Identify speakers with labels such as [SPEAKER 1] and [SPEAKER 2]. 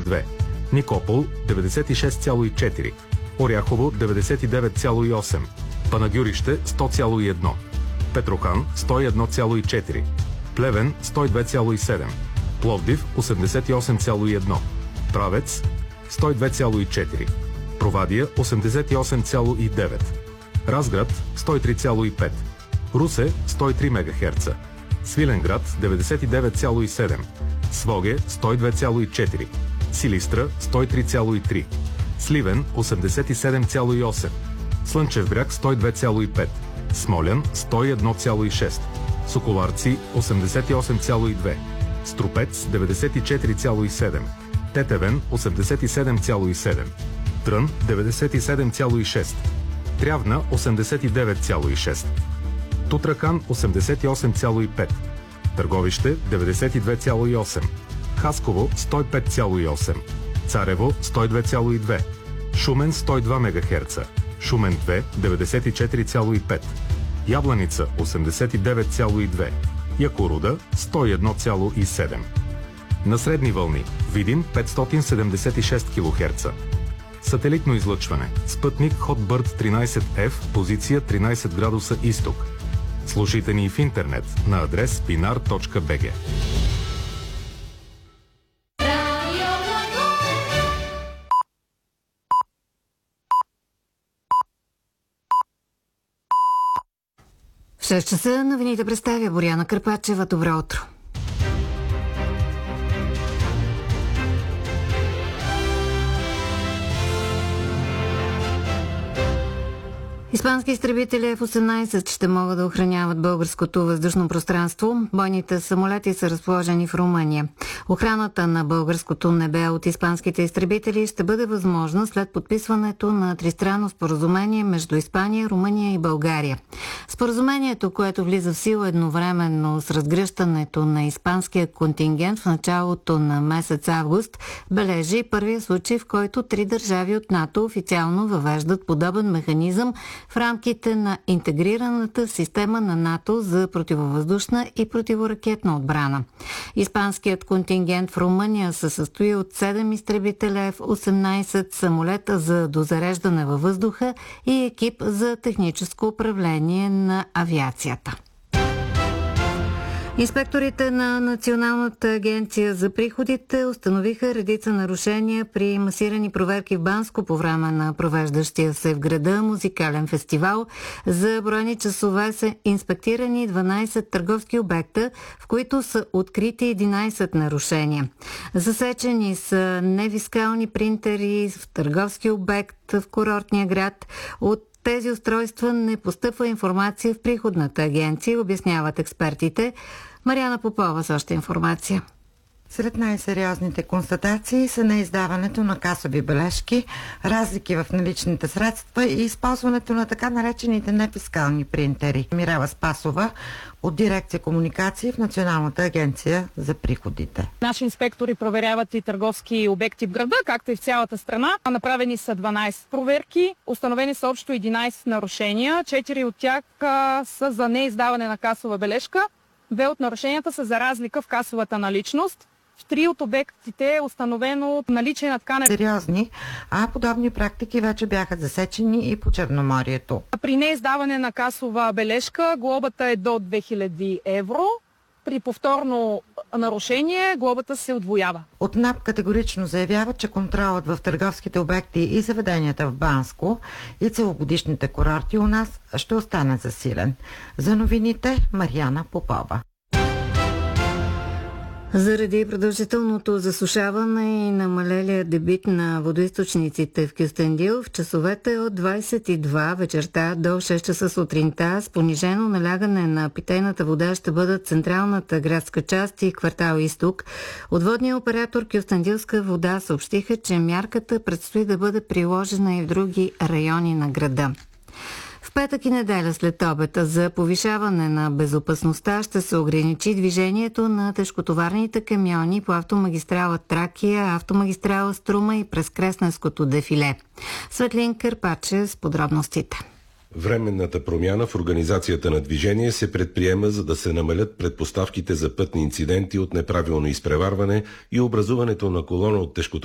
[SPEAKER 1] 90,2, Никопол 96,4, Оряхово 99,8, Панагюрище 100,1, Петрохан 101,4, Плевен 102,7, Пловдив 88,1, Правец 102,4, Провадия 88,9, Разград 103,5, Русе 103 МГц, Свиленград 99,7, Своге 102,4, Силистра 103,3, Сливен 87,8, Слънчев бряг 102,5, Смолян 101,6, Соколарци 88,2, Струпец 94,7, Тетевен 87,7, Трън 97,6, Трявна 89,6, Тутракан 88,5, Търговище 92,8, Хасково 105,8, Царево 102,2, Шумен 102 МГц, Шумен 2 94,5, Ябланица 89,2, Якоруда 101,7. На средни вълни Видин 576 кГц. Сателитно излъчване. Спътник Hotbird 13F, позиция 13 градуса изток. Слушайте ни в интернет на адрес pinar.bg.
[SPEAKER 2] В 6 часа новините представя Боряна Кърпачева. Добро утро! Испански изтребители F-18 ще могат да охраняват българското въздушно пространство. Бойните самолети са разположени в Румъния. Охраната на българското небе от испанските изтребители ще бъде възможна след подписването на тристранно споразумение между Испания, Румъния и България. Споразумението, което влиза в сила едновременно с разгръщането на испанския контингент в началото на месец август, бележи първия случай, в който 3 държави от НАТО официално въвеждат подобен механизъм в рамките на интегрираната система на НАТО за противовъздушна и противоракетна отбрана. Испанският контингент в Румъния се състои от 7 изтребителя F-18, самолета за дозареждане във въздуха и екип за техническо управление на авиацията. Инспекторите на Националната агенция за приходите установиха редица нарушения при масирани проверки в Банско по време на провеждащия се в града музикален фестивал. За броени часове са инспектирани 12 търговски обекта, в които са открити 11 нарушения. Засечени са невискални принтери в търговски обект в курортния град. От тези устройства не постъпва информация в приходната агенция, обясняват експертите. Мариана Попова с още информация.
[SPEAKER 3] Сред най-сериозните констатации са неиздаването на касови бележки, разлики в наличните средства и използването на така наречените нефискални принтери. Мирела Спасова от дирекция комуникации в Националната агенция за приходите.
[SPEAKER 4] Наши инспектори проверяват и търговски обекти в града, както и в цялата страна. Направени са 12 проверки, установени са общо 11 нарушения, 4 от тях са за неиздаване на касова бележка, 2 от нарушенията са за разлика в касовата наличност. В 3 от обектите е установено наличие на тканен.
[SPEAKER 3] Сериозни, а подобни практики вече бяха засечени и по Черноморието.
[SPEAKER 4] При неиздаване на касова бележка глобата е до 2000 евро. При повторно нарушение глобата се удвоява.
[SPEAKER 3] От НАП категорично заявява, че контролът в търговските обекти и заведенията в Банско и целогодишните курорти у нас ще остане засилен. За новините Мариана Попова.
[SPEAKER 2] Заради продължителното засушаване и намалелия дебит на водоизточниците в Кюстендил, в часовете от 22 вечерта до 6 часа сутринта с понижено налягане на питейната вода ще бъдат централната градска част и квартал Изток. От водния оператор Кюстендилска вода съобщиха, че мярката предстои да бъде приложена и в други райони на града. В петък и неделя след обеда за повишаване на безопасността ще се ограничи движението на тежкотоварните камиони по автомагистрала Тракия, автомагистрала Струма и през Кресненското дефиле. Светлин Кърпаче с подробностите.
[SPEAKER 5] Временната промяна в организацията на движение се предприема, за да се намалят предпоставките за пътни инциденти от неправилно изпреварване и образуването на колона от тежкотоварни